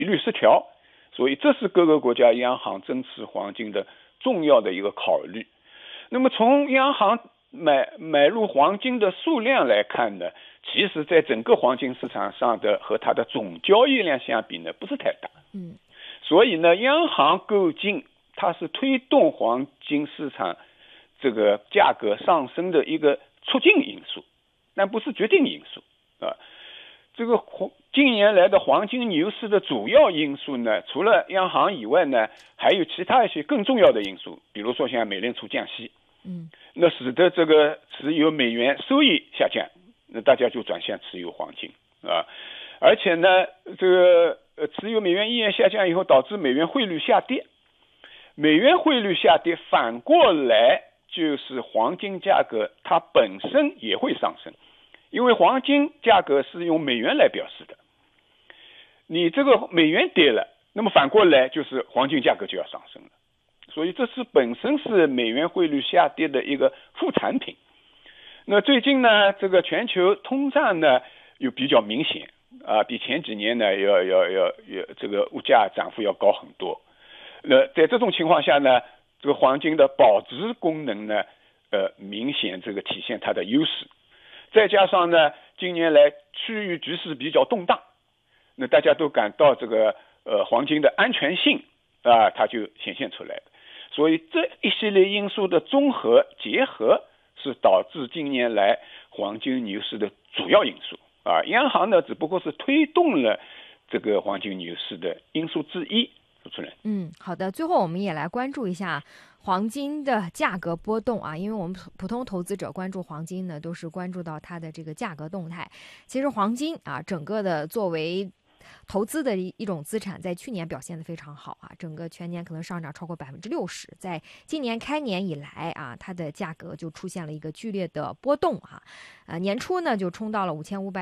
一律失调，所以这是各个国家央行增持黄金的重要的一个考虑。那么从央行买入黄金的数量来看呢，其实在整个黄金市场上的和它的总交易量相比呢，不是太大。所以呢，央行购进它是推动黄金市场这个价格上升的一个促进因素，但不是决定因素啊。这个近年来的黄金牛市的主要因素呢，除了央行以外呢，还有其他一些更重要的因素，比如说像美联储降息，那使得这个持有美元收益下降，那大家就转向持有黄金啊。而且呢，这个持有美元意愿下降以后，导致美元汇率下跌，美元汇率下跌，反过来就是黄金价格它本身也会上升，因为黄金价格是用美元来表示的，你这个美元跌了，那么反过来就是黄金价格就要上升了，所以这是本身是美元汇率下跌的一个副产品。那最近呢，这个全球通胀呢又比较明显啊，比前几年呢要这个物价涨幅要高很多。那在这种情况下呢，这个黄金的保值功能呢，明显这个体现它的优势。再加上呢，近年来区域局势比较动荡，那大家都感到这个黄金的安全性啊，它就显现出来了。所以这一系列因素的综合结合，是导致近年来黄金牛市的主要因素啊。央行呢，只不过是推动了这个黄金牛市的因素之一。主持人， 好的。最后我们也来关注一下黄金的价格波动啊，因为我们普通投资者关注黄金呢，都是关注到它的这个价格动态。其实黄金啊，整个的作为投资的一种资产，在去年表现得非常好啊，整个全年可能上涨超过60%。在今年开年以来啊，它的价格就出现了一个剧烈的波动啊。年初呢就冲到了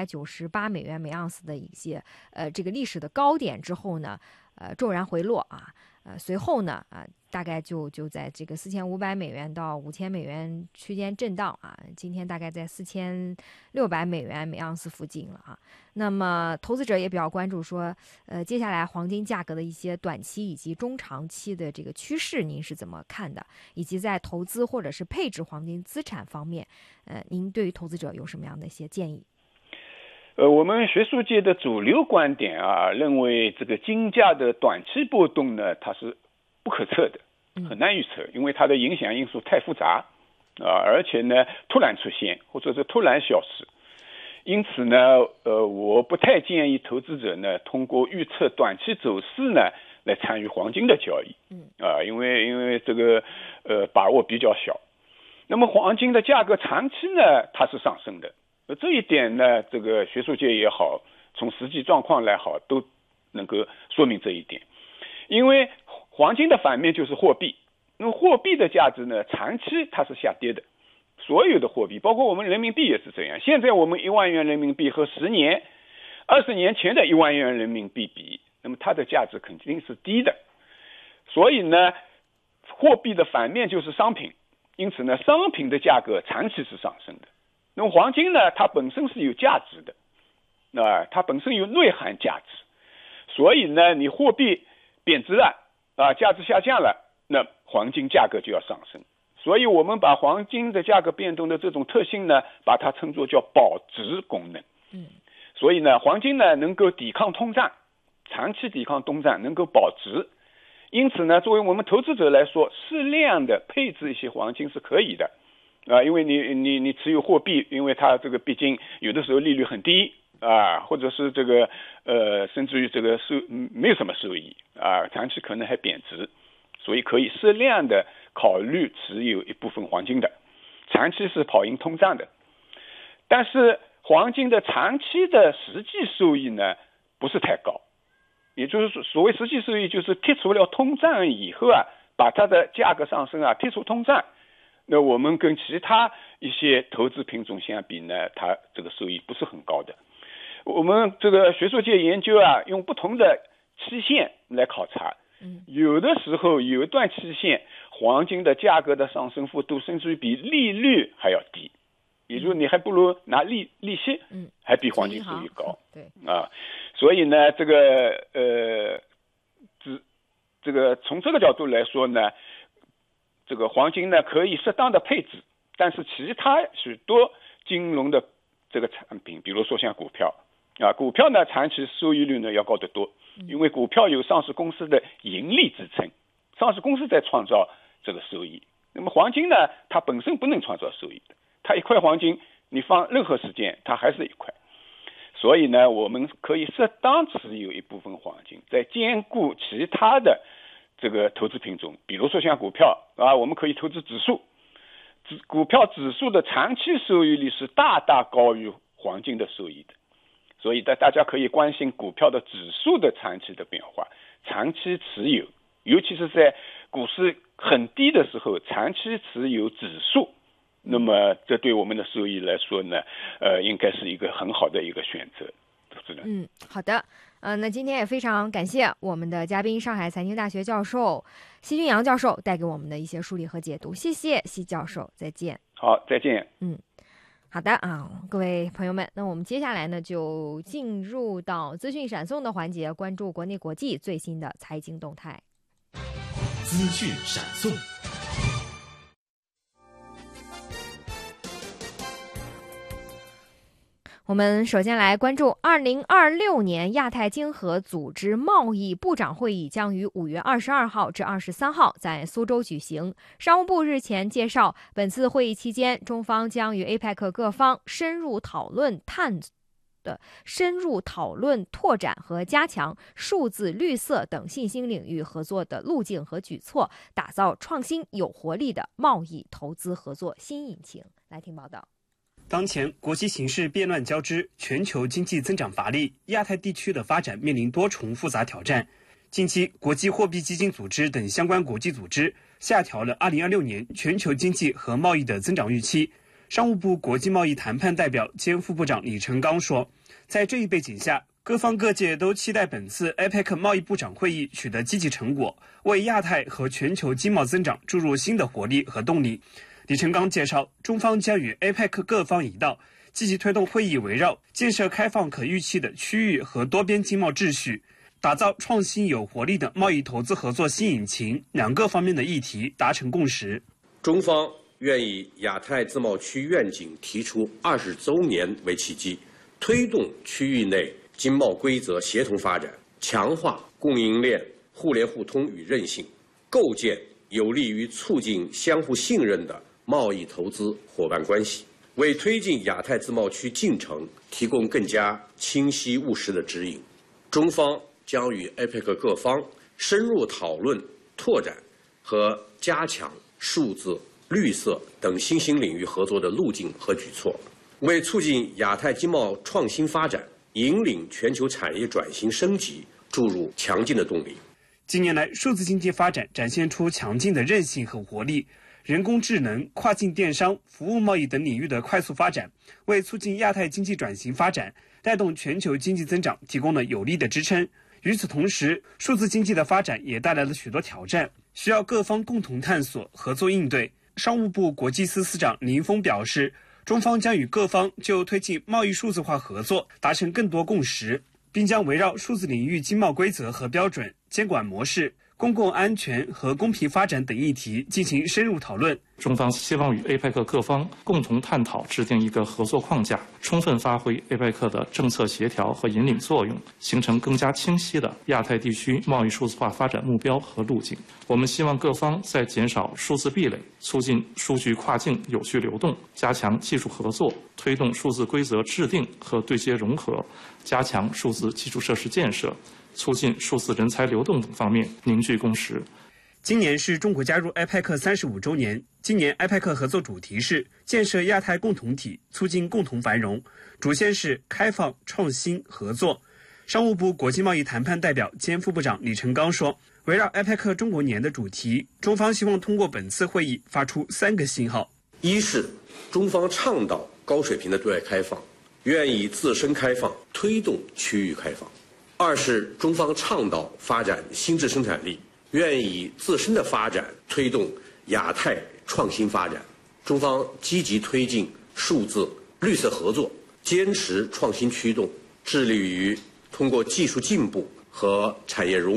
5598美元每盎司的一些这个历史的高点之后呢，骤然回落啊。随后呢大概就在这个4500美元到5000美元区间震荡啊，今天大概在4600美元每盎司附近了啊。那么投资者也比较关注说，接下来黄金价格的一些短期以及中长期的这个趋势，您是怎么看的？以及在投资或者是配置黄金资产方面，您对于投资者有什么样的一些建议？ 我们学术界的主流观点啊，认为这个金价的短期波动呢，它是不可测的，很难预测，因为它的影响因素太复杂啊，而且呢突然出现或者是突然消失。因此呢，我不太建议投资者呢通过预测短期走势呢来参与黄金的交易，因为这个把握比较小。那么黄金的价格长期呢它是上升的。这一点呢，这个学术界也好，从实际状况来好，都能够说明这一点。因为黄金的反面就是货币，那么货币的价值呢，长期它是下跌的。所有的货币，包括我们人民币也是这样。现在我们1万元人民币和10年、20年前的1万元人民币比，那么它的价值肯定是低的。所以呢，货币的反面就是商品，因此呢，商品的价格长期是上升的。那么黄金呢，它本身是有价值的，它本身有内涵价值，所以呢，你货币贬值了，价值下降了，那黄金价格就要上升。所以我们把黄金的价格变动的这种特性呢，把它称作叫保值功能。所以呢，黄金呢能够抵抗通胀，长期抵抗通胀，能够保值。因此呢，作为我们投资者来说，适量的配置一些黄金是可以的。因为你持有货币，因为它这个毕竟有的时候利率很低或者是这个甚至于这个没有什么收益长期可能还贬值，所以可以适量的考虑持有一部分黄金的，长期是跑赢通胀的。但是黄金的长期的实际收益呢不是太高，也就是说所谓实际收益就是剔除了通胀以后把它的价格上升剔除通胀。那我们跟其他一些投资品种相比呢，它这个收益不是很高的。我们这个学术界研究用不同的期限来考察，有的时候有一段期限，黄金的价格的上升幅度甚至于比利率还要低也就是你还不如拿利息，还比黄金收益高。 对啊，所以呢，这个从这个角度来说呢，这个黄金呢可以适当的配置，但是其他许多金融的这个产品，比如说像股票啊，股票呢长期收益率呢要高得多，因为股票有上市公司的盈利支撑，上市公司在创造这个收益。那么黄金呢，它本身不能创造收益的，它一块黄金你放任何时间它还是一块。所以呢，我们可以适当持有一部分黄金，在兼顾其他的这个投资品种，比如说像股票啊，我们可以投资指数，股票指数的长期收益率是大大高于黄金的收益的，所以大家可以关心股票的指数的长期的变化，长期持有，尤其是在股市很低的时候，长期持有指数。那么这对我们的收益来说呢，应该是一个很好的一个选择，是的。 好的，那今天也非常感谢我们的嘉宾，上海财经大学教授奚君阳教授带给我们的一些梳理和解读，谢谢奚教授，再见。 好，再见。 好的啊，各位朋友们，那我们接下来呢就进入到资讯闪送的环节，关注国内国际最新的财经动态。 资讯闪送。 我们首先来关注2026年亚太经合组织贸易部长会议将于5月22号至23号在苏州举行。商务部日前介绍，本次会议期间，中方将与 APEC 各方深入讨论拓展和加强数字、绿色等新兴领域合作的路径和举措，打造创新有活力的贸易投资合作新引擎。来听报道。 当前国际形势变乱交织，全球经济增长乏力，亚太地区的发展面临多重复杂挑战。近期，国际货币基金组织等相关国际组织下调了2026年全球经济和贸易的增长预期。商务部国际贸易谈判代表兼副部长李成刚说，在这一背景下，各方各界都期待本次 APEC 贸易部长会议取得积极成果，为亚太和全球经贸增长注入新的活力和动力。李成刚介绍，中方将与 APEC 各方一道，积极推动会议围绕建设开放可预期的区域和多边经贸秩序，打造创新有活力的贸易投资合作新引擎两个方面的议题达成共识。 中方愿以亚太自贸区愿景提出20周年为契机，推动区域内经贸规则协同发展，强化供应链互联互通与韧性，构建有利于促进相互信任的贸易投资伙伴关系，为推进亚太自贸区进程提供更加清晰务实的指引。中方将与 APEC 各方深入讨论拓展和加强数字、绿色等新兴领域合作的路径和举措，为促进亚太经贸创新发展、引领全球产业转型升级注入强劲的动力。 近年来，数字经济发展展现出强劲的韧性和活力。人工智能、跨境电商、服务贸易等领域的快速发展，为促进亚太经济转型发展、带动全球经济增长提供了有力的支撑。与此同时，数字经济的发展也带来了许多挑战，需要各方共同探索、合作应对。商务部国际司司长林峰表示，中方将与各方就推进贸易数字化合作达成更多共识，并将围绕数字领域经贸规则和标准、监管模式、公共安全和公平发展等议题进行深入讨论。 中方希望与 APEC 各方共同探讨制定一个合作框架，充分发挥 APEC 的政策协调和引领作用，形成更加清晰的亚太地区贸易数字化发展目标和路径。我们希望各方在减少数字壁垒、促进数据跨境有序流动、加强技术合作、推动数字规则制定和对接融合、加强数字基础设施建设、促进数字人才流动等方面凝聚共识。 今年是中国加入 APEC 35周年，今年 APEC 合作主题是建设亚太共同体，促进共同繁荣，主线是开放、创新、合作。商务部国际贸易谈判代表兼副部长李成刚说，围绕 APEC 中国年的主题，中方希望通过本次会议发出3个信号： 一是中方倡导高水平的对外开放，愿以自身开放推动区域开放；二是中方倡导发展新质生产力，愿以自身的发展推动亚太创新发展。中方积极推进数字、绿色合作，坚持创新驱动，致力于通过技术进步和产业融